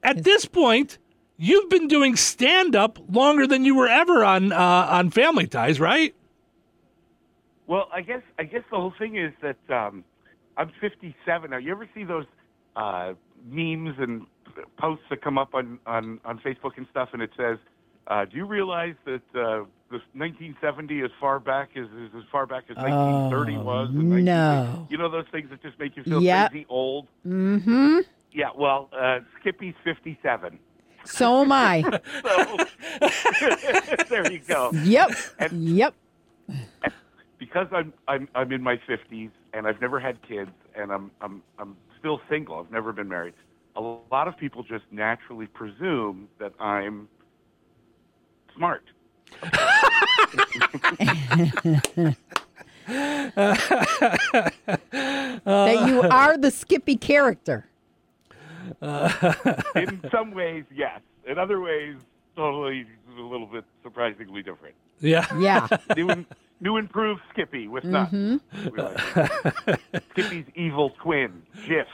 at this point, you've been doing stand-up longer than you were ever on Family Ties, right? Well, I guess the whole thing is that I'm 57 now. You ever see those memes and posts that come up on Facebook and stuff, and it says, "Do you realize that this 1970 as far back as 1930 was?" And no. You know those things that just make you feel crazy old. Mm-hmm. Yeah. Well, Skippy's 57. So am I. So there you go. Yep. And because I'm in my 50s and I've never had kids and I'm still single. I've never been married. A lot of people just naturally presume that I'm smart. That you are the Skippy character. In some ways, yes. In other ways, totally a little bit surprisingly different. Yeah. Yeah. New improved Skippy with nuts. Skippy's evil twin, Jif.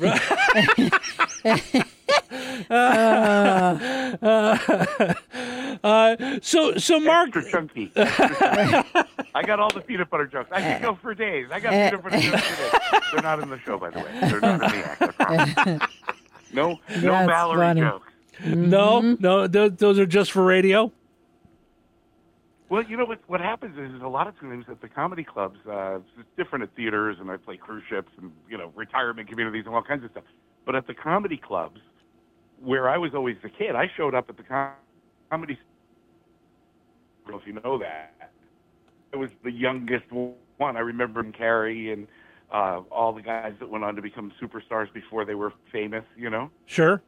So Mark, Extra chunky. I got all the peanut butter jokes. I can go for days. I got peanut butter jokes for days. They're not in the show, by the way. They're not in the act, I promise. No Mallory funny. jokes. No, those are just for radio. Well, you know what happens is a lot of times at the comedy clubs, it's different at theaters, and I play cruise ships and retirement communities and all kinds of stuff. But at the comedy clubs, where I was always the kid, I showed up at the comedy. I don't know if you know that. I was the youngest one. I remember Carrie and all the guys that went on to become superstars before they were famous. Sure.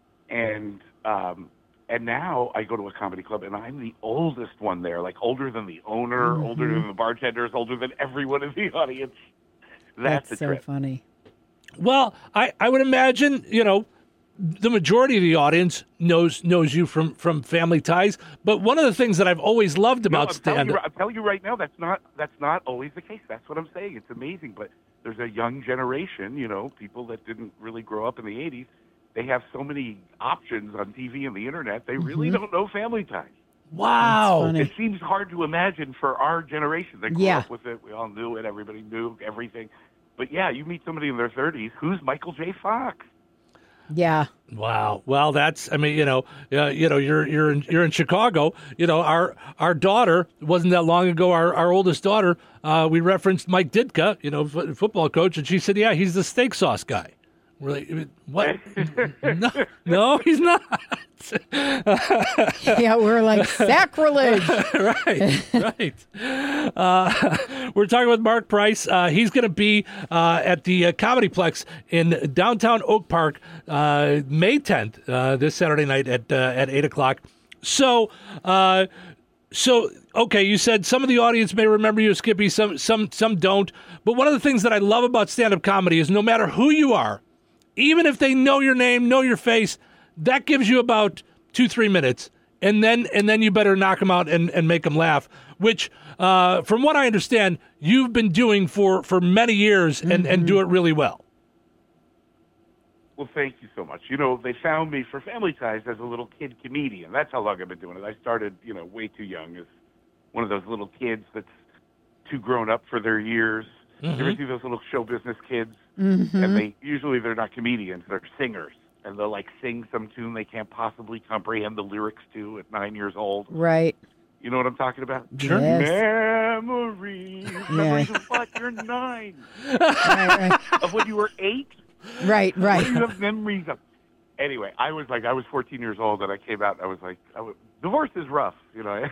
And now I go to a comedy club, and I'm the oldest one there, like older than the owner, older than the bartenders, older than everyone in the audience. That's a so trip. funny. Well, I would imagine, the majority of the audience knows you from Family Ties. But one of the things that I've always loved about stand-up... I'm telling you right now, that's not always the case. That's what I'm saying. It's amazing. But there's a young generation, people that didn't really grow up in the 80s. They have so many options on TV and the internet, they really don't know Family Ties. Wow. It seems hard to imagine for our generation. They grew up with it. We all knew it. Everybody knew everything. But, you meet somebody in their 30s, who's Michael J. Fox? Yeah. Wow. Well, that's. I mean, you're in Chicago. Our daughter wasn't that long ago. Our oldest daughter. We referenced Mike Ditka, football coach, and she said, "Yeah, he's the steak sauce guy." Really? What? No, he's not. Yeah, we're like sacrilege. Right. We're talking with Mark Price. He's going to be at the Comedyplex in downtown Oak Park May 10th, this Saturday night at 8 o'clock. So, okay, you said some of the audience may remember you, Skippy, some don't. But one of the things that I love about stand-up comedy is no matter who you are, even if they know your name, know your face, that gives you about 2-3 minutes, and then you better knock them out and make them laugh. Which, from what I understand, you've been doing for many years and do it really well. Well, thank you so much. They found me for Family Ties as a little kid comedian. That's how long I've been doing it. I started, way too young as one of those little kids that's too grown up for their years. You ever see those little show business kids? And they're not comedians, they're singers. And they'll sing some tune they can't possibly comprehend the lyrics to at 9 years old. Right. You know what I'm talking about? Sure. Yes. Memories. Memories of what? You're 9. Right. Of when you were 8? Right. What do you have memories of? Anyway, I was 14 years old and I came out and I was divorce is rough, I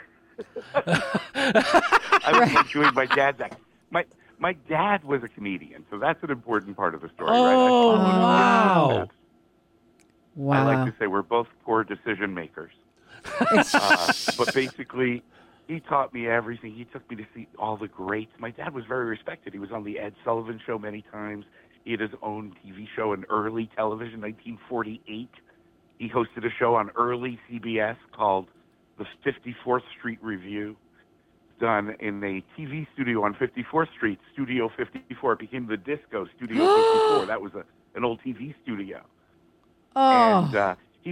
was doing my dad's act. My dad was a comedian, so that's an important part of the story, right? Oh, wow. Wow. I like to say we're both poor decision makers. But basically, he taught me everything. He took me to see all the greats. My dad was very respected. He was on the Ed Sullivan Show many times. He had his own TV show in early television, 1948. He hosted a show on early CBS called the 54th Street Review, done in a TV studio on 54th Street, Studio 54. It became the Disco Studio 54. That was an old TV studio. Oh. And